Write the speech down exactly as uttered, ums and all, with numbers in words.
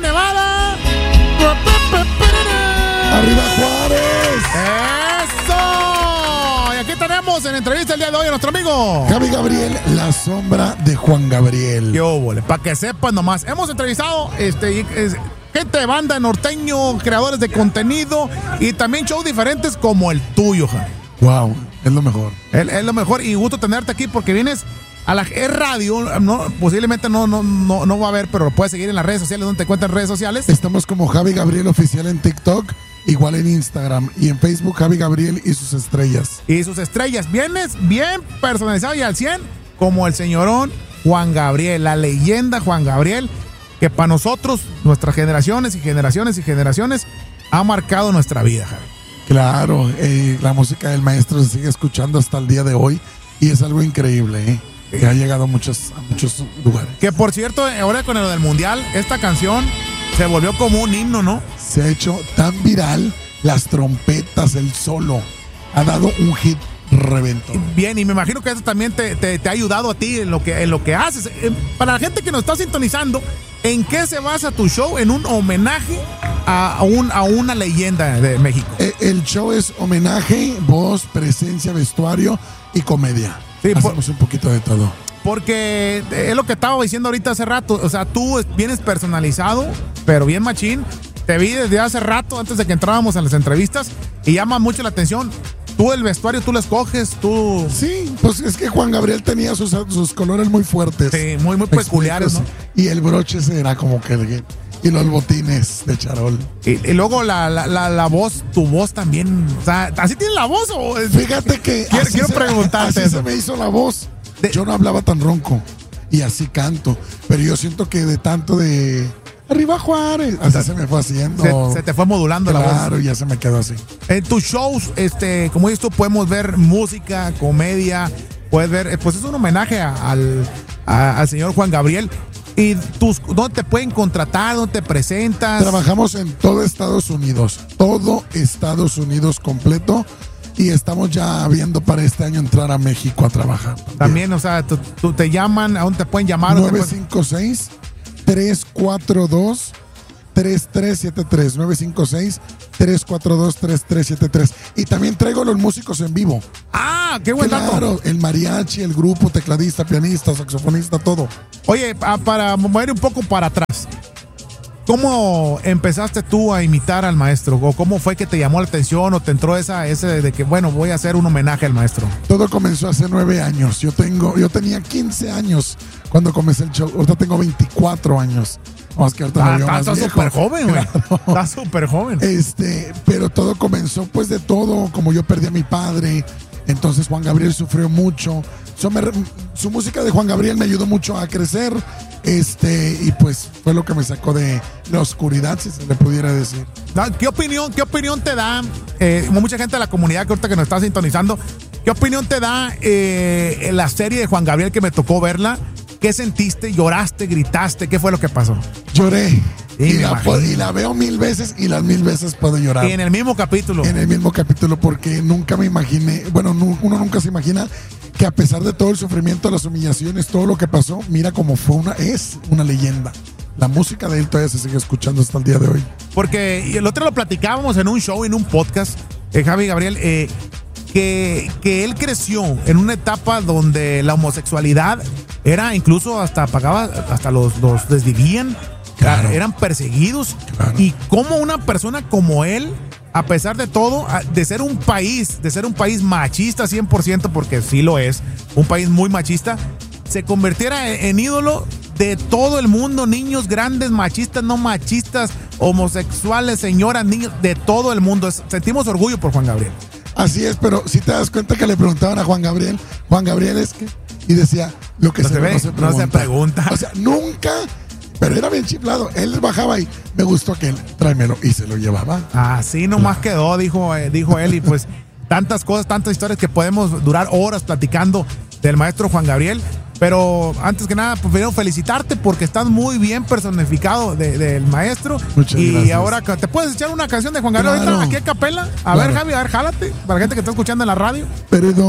Nevada. ¡Arriba Juárez! ¡Eso! Y aquí tenemos en entrevista el día de hoy a nuestro amigo Javi Gabriel, la sombra de Juan Gabriel. Yo, vole, para que sepan nomás. Hemos entrevistado este, es, gente de banda, norteño, creadores de contenido y también shows diferentes como el tuyo, Javi. Wow, es lo mejor. Es, es lo mejor y gusto tenerte aquí porque vienes a la es radio, no, posiblemente no, no, no, no va a haber, pero lo puedes seguir en las redes sociales, donde te encuentras en redes sociales. Estamos como Javi Gabriel Oficial en TikTok, igual en Instagram y en Facebook Javi Gabriel y sus estrellas. Y sus estrellas. Vienes bien personalizado y al cien como el señorón Juan Gabriel, la leyenda Juan Gabriel, que para nosotros, nuestras generaciones y generaciones y generaciones, ha marcado nuestra vida, Javi. Claro, eh, la música del maestro se sigue escuchando hasta el día de hoy y es algo increíble, ¿eh? Que ha llegado a muchos, a muchos lugares. Que por cierto, ahora con lo del mundial, esta canción se volvió como un himno, ¿no? Se ha hecho tan viral, las trompetas, el solo, ha dado un hit reventón. Bien, y me imagino que eso también te, te, te ha ayudado a ti en lo que, en lo que haces. Eh, para la gente que nos está sintonizando, ¿en qué se basa tu show? En un homenaje a, un, a una leyenda de México. Eh, el show es homenaje, voz, presencia, vestuario y comedia. Sí, hacemos por, un poquito de todo. Porque es lo que estaba diciendo ahorita hace rato. O sea, tú vienes personalizado, pero bien machín. Te vi desde hace rato, antes de que entrábamos en las entrevistas, y llama mucho la atención. Tú el vestuario, tú lo escoges, tú... Sí, pues es que Juan Gabriel tenía sus, sus colores muy fuertes. Sí, muy, muy peculiares, ¿no? Y el broche era como que... El, y los botines de charol. Y, y luego la, la, la, la voz, tu voz también. O sea, ¿así tiene la voz o...? Fíjate que... Quiero, quiero se, preguntarte así eso. se me hizo la voz. De, yo no hablaba tan ronco. Y así canto. Pero yo siento que de tanto de... Arriba Juárez. Así o sea, se me fue haciendo. Se, se te fue modulando claro, la voz. Claro, ya se me quedó así. En tus shows, este, como dices tú, podemos ver música, comedia. Puedes ver, pues es un homenaje a, al, a, al señor Juan Gabriel. ¿Y tus, dónde te pueden contratar? ¿Dónde te presentas? Trabajamos en todo Estados Unidos. Todo Estados Unidos completo. Y estamos ya viendo para este año entrar a México a trabajar. También, también o sea, tú, tú te llaman, ¿a dónde te pueden llamar? nueve cinco seis, tres cuatro dos, tres tres siete tres. nueve cinco seis, tres cuatro dos, tres tres siete tres. Y también traigo los músicos en vivo. Ah, qué buen dato. Claro, el mariachi, el grupo, tecladista, pianista, saxofonista, todo. Oye, para mover un poco para atrás, ¿cómo empezaste tú a imitar al maestro? ¿O cómo fue que te llamó la atención o te entró esa ese de que, bueno, voy a hacer un homenaje al maestro? Todo comenzó hace nueve años. Yo tengo, yo tenía quince años cuando comencé el show. Ahorita tengo veinticuatro años. Más que ahorita ah, me veo estás súper joven, güey. Claro. Estás súper joven. Este, pero todo comenzó pues de todo. Como yo perdí a mi padre, entonces Juan Gabriel sufrió mucho. So, me, su música de Juan Gabriel me ayudó mucho a crecer. Este, y pues fue lo que me sacó de la oscuridad, si se le pudiera decir. ¿Qué opinión, qué opinión te da, eh, mucha gente de la comunidad que ahorita que nos está sintonizando, qué opinión te da eh, la serie de Juan Gabriel que me tocó verla? ¿Qué sentiste? ¿Lloraste? ¿Gritaste? ¿Qué fue lo que pasó? Lloré. Sí, y, la, y la veo mil veces y las mil veces puedo llorar. Y en el mismo capítulo. En el mismo capítulo, porque nunca me imaginé, bueno, no, uno nunca se imagina que a pesar de todo el sufrimiento, las humillaciones, todo lo que pasó, mira cómo fue una, es una leyenda. La música de él todavía se sigue escuchando hasta el día de hoy. Porque el otro lo platicábamos en un show, en un podcast, eh, Javi Gabriel, eh, que, que él creció en una etapa donde la homosexualidad era incluso hasta pagaba, hasta los, los desvivían, claro. Eran perseguidos. Claro. Y como una persona como él, a pesar de todo, de ser un país, de ser un país machista cien por ciento, porque sí lo es, un país muy machista, se convirtiera en ídolo de todo el mundo, niños grandes, machistas, no machistas, homosexuales, señoras, niños, de todo el mundo. Sentimos orgullo por Juan Gabriel. Así es, pero si te das cuenta que le preguntaban a Juan Gabriel, Juan Gabriel es que, y decía, lo que no se, se ve, no se pregunta. No se pregunta. O sea, nunca, pero era bien chiflado. Él bajaba y me gustó aquel, tráemelo, y se lo llevaba. Así nomás claro. quedó, dijo, eh, dijo él, y pues tantas cosas, tantas historias que podemos durar horas platicando del maestro Juan Gabriel. Pero antes que nada, pues quiero felicitarte porque estás muy bien personificado del de, de maestro. Muchas y gracias. ahora, ¿te puedes echar una canción de Juan Gabriel claro. ahorita aquí a capela? A claro. ver, Javi, a ver, jálate, para la gente que está escuchando en la radio. Perdón.